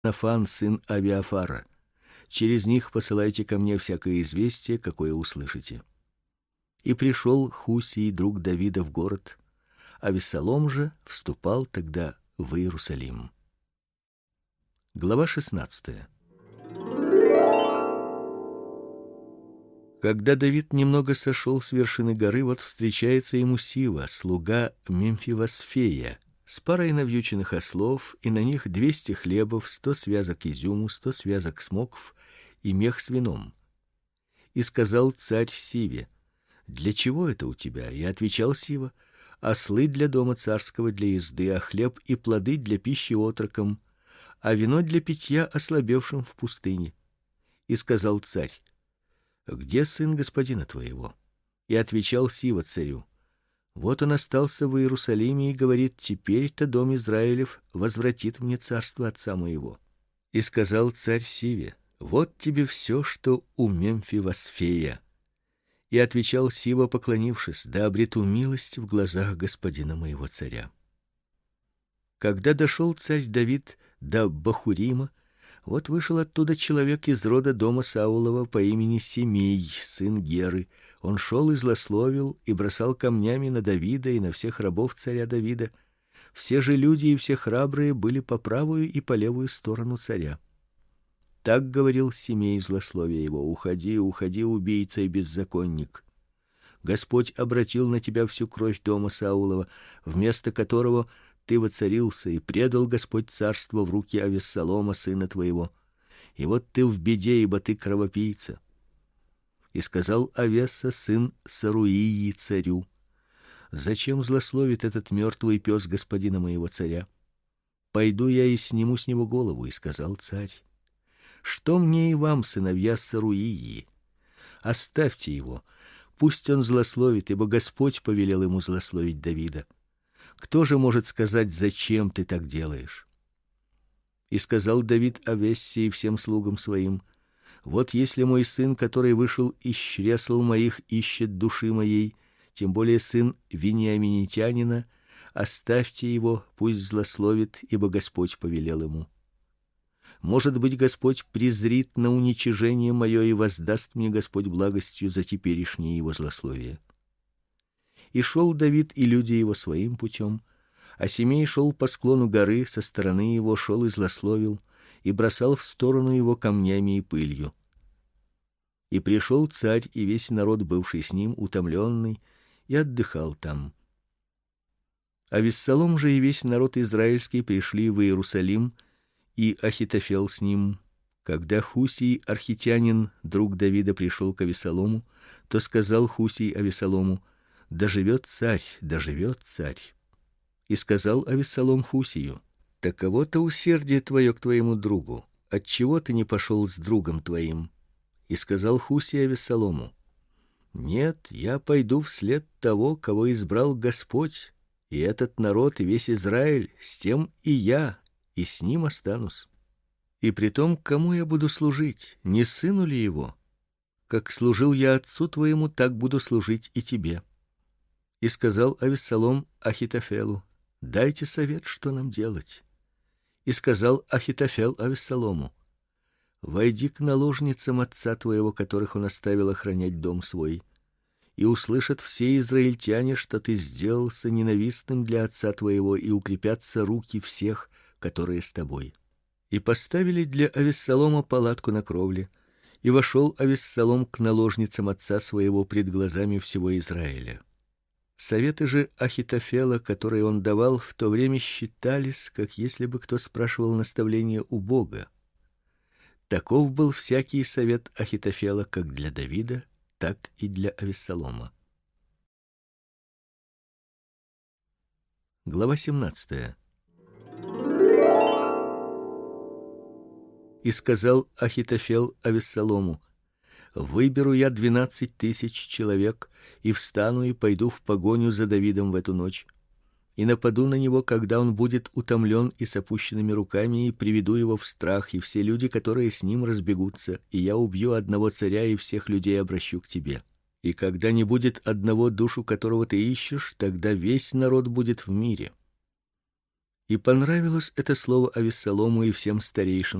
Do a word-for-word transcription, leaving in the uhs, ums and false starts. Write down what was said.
Нафан, сын Авиафара. Через них посылайте ко мне всякое известие, какое услышите. И пришел Хусий, друг Давида, в город, а Авессалом же вступал тогда в Иерусалим. Глава шестнадцатая. Когда Давид немного сошел с вершины горы, вот встречается ему Сива, слуга Мемфивосфея, с парой навьюченных ослов, и на них двести хлебов, сто связок изюму, сто связок смокв и мех с вином. И сказал царь Сиве: для чего это у тебя? И отвечал Сива: ослы для дома царского для езды, а хлеб и плоды для пищи отрокам, а вино для питья ослабевшим в пустыне. И сказал царь: где сын господина твоего? И отвечал Сива царю: вот он остался в Иерусалиме и говорит: теперь-то дом Израилев возвратит мне царство отца моего. И сказал царь Сиве: вот тебе все, что у Мемфивосфея. И отвечал Сива, поклонившись: да обрету милость в глазах господина моего царя. Когда дошел царь Давид до Бахурима, вот вышел оттуда человек из рода дома Саулова по имени Семей, сын Геры. Он шел и злословил и бросал камнями на Давида и на всех рабов царя Давида. Все же люди и все храбрые были по правую и по левую сторону царя. Так говорил Семей, злословия его: уходи, уходи, убийца и беззаконник. Господь обратил на тебя всю кровь дома Саулова, вместо которого ты воцарился, и предал Господь царство в руки Авессалома сына твоего. И вот ты в беде, ибо ты кровопийца. И сказал Авесса, сын Саруии, царю: зачем злословит этот мертвый пес господина моего царя? Пойду я и сниму с него голову. И сказал царь: что мне и вам, сыновья Саруии? Оставьте его, пусть он злословит, ибо Господь повелел ему злословить Давида. Кто же может сказать: зачем ты так делаешь? И сказал Давид Авессе и всем слугам своим: вот если мой сын, который вышел из чресл моих, ищет души моей, тем более сын вениаминитянина, оставьте его, пусть злословит, ибо Господь повелел ему. Может быть, Господь презрит на уничижение мое и воздаст мне Господь благостью за теперешнее его злословие. И шел Давид и люди его своим путем, а Семей шел по склону горы, со стороны его шел и злословил, и бросал в сторону его камнями и пылью. И пришел царь и весь народ, бывший с ним, утомленный, и отдыхал там. Авессалом же и весь народ израильский пришли в Иерусалим, и Ахитофел с ним. Когда Хусий архитянин, друг Давида, пришел к Авессалому, то сказал Хусий Авессалому: да живет царь, да живет царь. И сказал Авессалом Хусию: таково-то усердие твое к твоему другу, отчего ты не пошел с другом твоим? И сказал Хусий Авессалому: нет, я пойду вслед того, кого избрал Господь, и этот народ и весь Израиль, с тем и я, и с ним останусь. И притом, кому я буду служить, не сыну ли его? Как служил я отцу твоему, так буду служить и тебе. И сказал Авессалом Ахитофелу: дайте совет, что нам делать. И сказал Ахитофел Авессалому: войди к наложницам отца твоего, которых он оставил охранять дом свой, и услышат все израильтяне, что ты сделался ненавистным для отца твоего, и укрепятся руки всех, которые с тобой. И поставили для Авессалома палатку на кровле, и вошел Авессалом к наложницам отца своего пред глазами всего Израиля. Советы же Ахитофела, которые он давал, в то время считались, как если бы кто спрашивал наставления у Бога. Таков был всякий совет Ахитофела как для Давида, так и для Авессалома. Глава семнадцатая. И сказал Ахитофел Авессалому: выберу я двенадцать тысяч человек, и встану и пойду в погоню за Давидом в эту ночь, и нападу на него, когда он будет утомлен и с опущенными руками, и приведу его в страх, и все люди, которые с ним, разбегутся, и я убью одного царя и всех людей обращу к тебе. И когда не будет одного, душу которого ты ищешь, тогда весь народ будет в мире. И понравилось это слово Авессалому и всем старейшинам